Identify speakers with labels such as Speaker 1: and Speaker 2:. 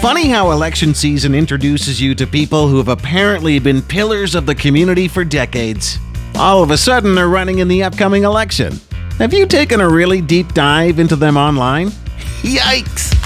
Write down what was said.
Speaker 1: Funny how election season introduces you to people who have apparently been pillars of the community for decades. All of a sudden, they're running in the upcoming election. Have you taken a really deep dive into them online? Yikes!